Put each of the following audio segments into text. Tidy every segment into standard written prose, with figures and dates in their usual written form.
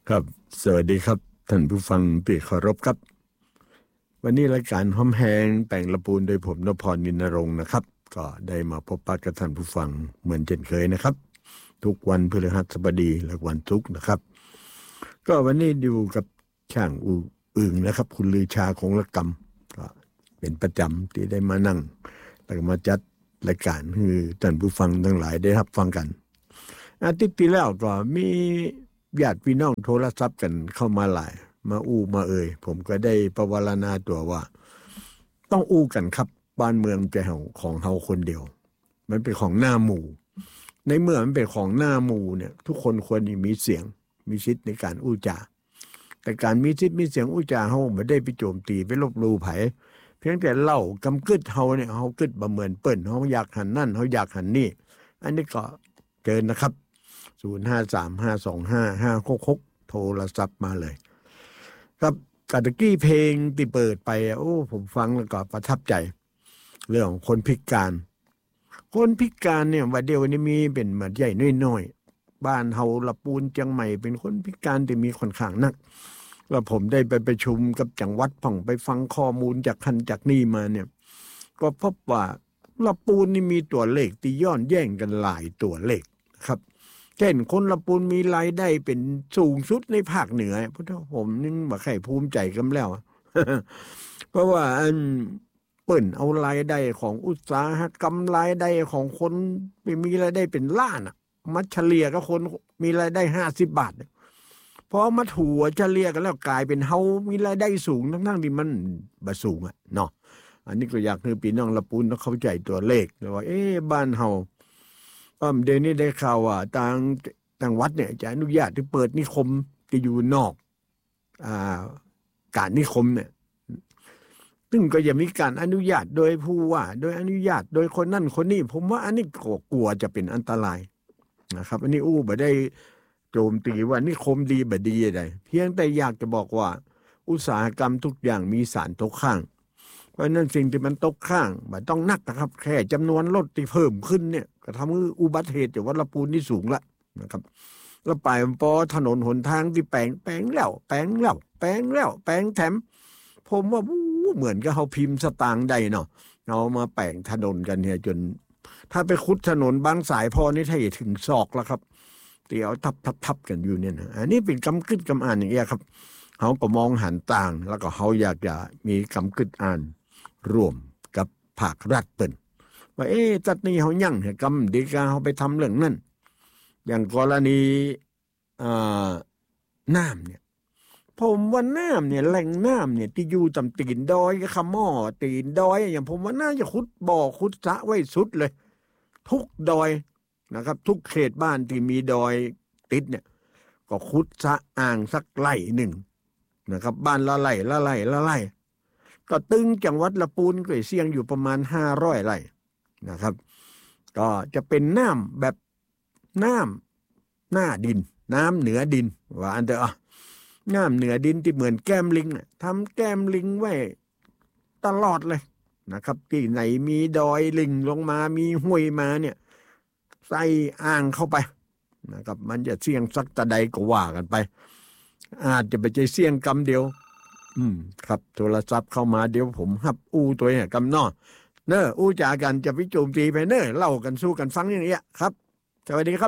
ครับสวัสดีครับท่านผู้ฟังที่เคารพครับวันนี้รายการห้อมแหงแปลงละปูนโดยผมนพพร นินรงค์นะครับก็ได้มาพบปะกับท่านผู้ฟังเหมือนเช่นเคยนะครับทุกวันพฤหัสบดีและวันศุกร์นะครับก็วันนี้อยู่กับช่างอึ่งนะครับคุณลือชาคงละกรรมก็เป็นประจำที่ได้มานั่งแล้วก็มาจัดรายการให้ท่านผู้ฟังทั้งหลายได้รับฟังกันอาทิตย์ที่แล้วก็มีญาติพี่น้องโทรศัพท์กันเข้ามาหลายมามาผมก็ได้ประวารณาตัวว่าต้องกันครับบ้านเมืองเป็นของเฮาคนเดียวมันเป็นของหน้าหมู่ในเมื่อมันเป็นของหน้าหมู่เนี่ยทุกคนควรมีเสียงมีสิทธิ์ในการจาแต่การมีสิทธิ์มีเสียงจาเฮาไม่ได้ไปโจมตีไปลบหลู่ไผเพียงแต่เล่ากำกึดเฮาเนี่ยเฮากึดบ่เหมือนเปิ้นเฮาอยากหันนั่นเฮาอยากหันนี่อันนี้ก็เกินนะครับ0535255566โทรศัพท์มาเลยครับกะตะกี้เพลงที่เปิดไปผมฟังแล้วก็ประทับใจเรื่องของคนพิการเนี่ยว่าเดียวนี้มีเป็นมาใหญ่น้อยๆบ้านเฮาละปูนเชียงใหม่เป็นคนพิการที่มีค่อนข้างนักแล้วผมได้ไปประชุมกับจังหวัดผ่องไปฟังข้อมูลจากคันจากนี่มาเนี่ยก็พบว่าละปูนนี่มีตัวเลขที่ย้อนแย่งกันหลายตัวเลขครับเช่นคนละปูนมีรายได้เป็นสูงสุดในภาคเหนือเพราะผมนึงบ่ใครภูมิใจกันแล้ว เพราะว่าอันเปิ่นเอารายได้ของอุตสาหกรรมรายได้ของคนมีรายได้เป็นล้านมาเฉลี่ยกับคนมีรายได้50 บาทพอมาถัวเฉลี่ยกันแล้วกลายเป็นเฮามีรายได้สูงทั้งที่มันบ่สูงเนาะอันนี้ก็อยากให้พี่น้องละปูนต้องเข้าใจตัวเลขว่าบ้านเฮาเดี๋ยวนี้ได้ข่าวว่าต่างวัดเนี่ยจะอนุญาตให้เปิดนิคมที่อยู่นอกการนิคมเนี่ยซึ่งก็จะมีการอนุญาตโดยผู้ว่าโดยอนุญาตโดยคนนั่นคนนี้ผมว่าอันนี้ก็กลัวจะเป็นอันตรายนะครับอันนี้บ่ได้โจมตีว่านิคมดีบ่ดีอะไรเพียงแต่อยากจะบอกว่าอุตสาหกรรมทุกอย่างมีสารตกค้างเพราะนั้นสิ่งที่มันตกค้างบ่ต้องนักนะครับแค่จำนวนรถที่เพิ่มขึ้นเนี่ยก็ทำให้อุบัติเหตุจากวัดละปูนนี่สูงละนะครับแล้วไปพอถนนหนทางที่แปลงแล้วแปลงแถมผมว่าเหมือนกับเขาพิมพ์สตางค์ได้เนาะเอามาแปลงถนนกันเนี่ยจนถ้าไปขุดถนนบางสายพอนี่ถ้าถึงศอกแล้วครับเดี๋ยวทับกันอยู่เนี่ยนะอันนี้เป็นกำกึดกำอ่านอย่างเงี้ยครับเขาก็มองหันต่างแล้วก็เขาอยากจะมีกำกึดอ่านร่วมกับภาครัฐเปิ้นว่าจัดนี้เขายั่งให้กำดีกาเขาไปทำเรื่องนั้นอย่างกรณีน้ำเนี่ยผมว่าน้ำเนี่ยแหล่งน้ำเนี่ยที่อยู่ตำตีนดอยขะม่อตีนดอยอย่างผมว่าน่าจะขุดบ่อขุดสระไว้สุดเลยทุกดอยนะครับทุกเขตบ้านที่มีดอยติดเนี่ยก็ขุดสระอ่างสักไร่หนึ่งนะครับบ้านละไร่ก็ตึงจังหวัดละปูนก็เสี่ยงอยู่ประมาณ500 ไร่นะครับก็จะเป็นน้ำแบบน้ำหน้าดินน้ำเหนือดินว่าอันเดอน้ำเหนือดินที่เหมือนแก้มลิงทำแก้มลิงไว้ตลอดเลยนะครับที่ไหนมีดอยลิงลงมามีห้วยมาเนี่ยใส่อ่างเข้าไปนะครับมันจะเสี่ยงสักตะใดก็ว่ากันไปอาจจะไปใจเสี่ยงกำเดียวครับโทรศัพท์เข้ามาเดี๋ยวผมหับตัวเนี่ยกำนอเนอจากันจะวิโจมตีไปเนอเล่ากันสู้กันฟังอย่างเงี้ยครับสวัสดีครับ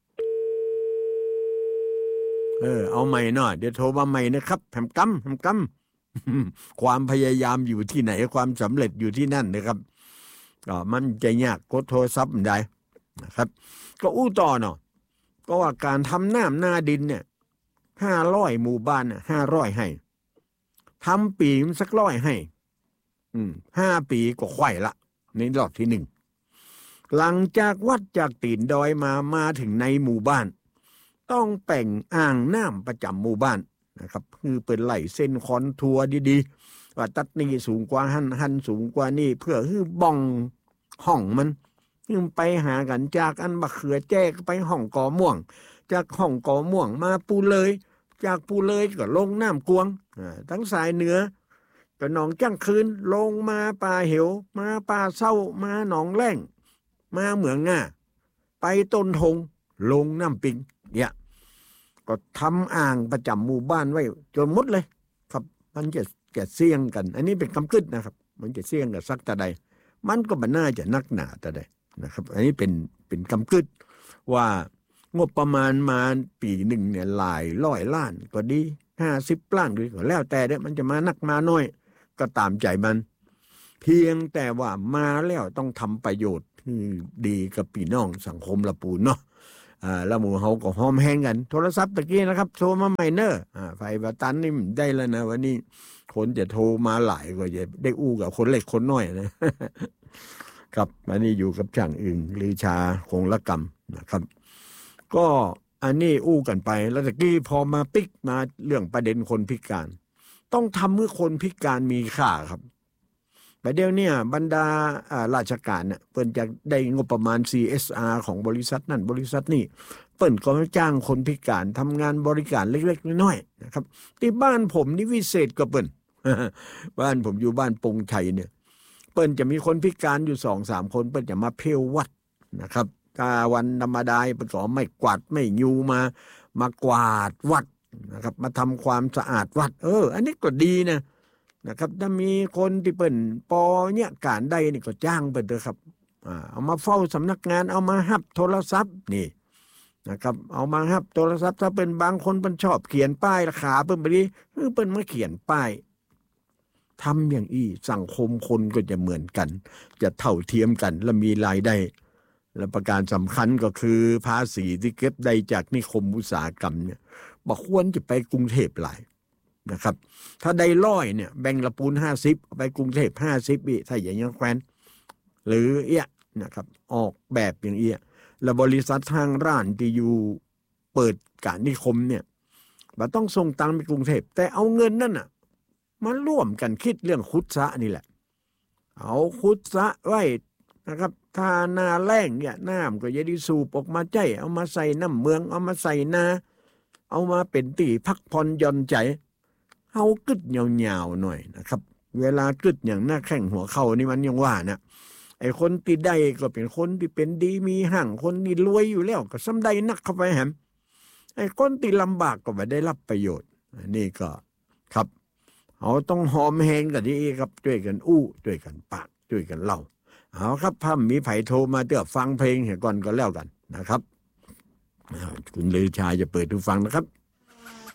เอาใหม่หน่อยเดี๋ยวโทรมาใหม่นะครับแหมกำความพยายามอยู่ที่ไหนความสำเร็จอยู่ที่นั่นนะครับก็มันจะยากกดโทรศัพท์ได้นะครับก็ต่อเนาะก็ว่าการทำน้ำหน้าดินเนี่ย500 หมู่บ้าน500ให้ทำปีมันสัก100ให้5 ปีก็ไขว่ละในรอบที่1หลังจากวัดจากตีนดอยมาถึงในหมู่บ้านต้องแป่งอ่างน้ำประจำหมู่บ้านนะครับคือเป็นไหลเส้นคอนทัวดีๆว่าตัดนี่สูงกว่าหันสูงกว่านี่เพื่อคือบ้องห้องมันไปหากันจากอันมะเขือแจ้ไปห้องกอม่วงจากห้องกอม่วงมาปูเลยจากปูเลยก็ลงน้ำกวงทั้งสายเหนือก็หนองจ้างคืนลงมาป่าเหวมาป่าเศร้ามาหนองแร่งมาเหมืองง่าไปต้นทงลงน้ำปิงเนี่ยก็ทำอ่างประจำหมู่บ้านไว้จนหมดเลยครับมันจะเสี่ยงกันอันนี้เป็นคำกึศนะครับมันจะเสี่ยงกับสักแต่ใดมันก็บ่น่าจะนักหนาแต่ใดนะครับอันนี้เป็นคำกึศว่างบประมาณมาปีหนึ่งเนี่ยหลายร้อยล้านก็ดี50 ล้านก็แล้วแต่เนี่ยมันจะมานักมาน้อยก็ตามใจมันเพียงแต่ว่ามาแล้วต้องทำประโยชน์ที่ดีกับพี่น้องสังคมละปูนเนาะแล้วหมู่เฮาก็หอมแห้งกันโทรศัพท์ตะกี้นะครับโทรมาใหม่เนอะไฟประตันนี่ได้แล้วนะวันนี้คนจะโทรมาหลายก็จะได้อู้กับคนเล็กคนน้อยนะครับอันนี้อยู่กับช่างอึ่งลือชาคงละกรรมนะครับก็อันนี้อู้กันไปแล้วตะกี้พอมาปิกมาเรื่องประเด็นคนพิการต้องทำเมื่อคนพิการมีค่าครับประเดี๋ยวเนี่ยบรรดาราชการเนี่ยเปิ้นจะได้งบประมาณ CSR ของบริษัทนั่นบริษัทนี่เปิ้นก็จ้างคนพิการทำงานบริการเล็กๆน้อยๆนะครับที่บ้านผมนี่วิเศษกว่าเปิ้น บ้านผมอยู่บ้านปงชัยเนี่ยเปิ้นจะมีคนพิการอยู่ 2-3 คนเปิ้นจะมาเพลวัดนะครับถ้าวันธรรมดาเปิ้นก็ไม่กวาดไม่ยูมากวาดวัดนะครับมาทำความสะอาดวัดอันนี้ก็ดีนะครับถ้ามีคนที่เปิ้นปอเนี่ยการใดนี่ก็จ้างเปิ้นเถอะครับเอามาเฝ้าสำนักงานเอามาหับโทรศัพท์นี่นะครับเอามาหับโทรศัพท์ถ้าเป็นบางคนเปิ้นชอบเขียนป้ายราคาเปิ้นบ่ดีเปิ้นมาเขียนป้ายทำอย่างอี้สังคมคนก็จะเหมือนกันจะเท่าเทียมกันและมีรายได้และประการสำคัญก็คือภาษีที่เก็บได้จากนิคมอุตสาหกรรมเนี่ยบ่ควรจะไปกรุงเทพหลายนะครับถ้าได้100เนี่ยแบ่งละปูน50ไปกรุงเทพ50อีกถ้าอย่างยังแคว้นหรือนะครับออกแบบอย่างแล้วบริษัททางร้านที่อยู่เปิดการนิคมเนี่ยบ่ต้องส่งตังค์ไปกรุงเทพแต่เอาเงินนั่นน่ะมาร่วมกันคิดเรื่องขุดสระนี่แหละเอาขุดสระไว้นะครับถ้าหน้าแล้งเนี่ยน้ำก็จะได้สูบออกมาใจเอามาใส่น้ำเมืองเอามาใส่นาเอามาเป็นที่พักผ่อนหย่อนใจเอากึดยาวๆหน่อยนะครับเวลากึดอย่างหน้าแข้งหัวเข่านี่มันยังว่านะไอ้คนที่ได้ก็เป็นคนที่เป็นดีมีห่างคนที่รวยอยู่แล้วก็ซ้ำได้นักเข้าไปแหมไอ้คนที่ลำบากก็ไม่ได้รับประโยชน์นี่ก็ครับเอาต้องหอมแหงกันดีครับช่วยกันอู้ช่วยกันปากช่วยกันเล่าเอาครับถ้ามีไผโทรมาเตือฟังเพลงเห็นก่อนก็แล้วกันนะครับคุณลือชาจะเปิดดูฟังนะครับ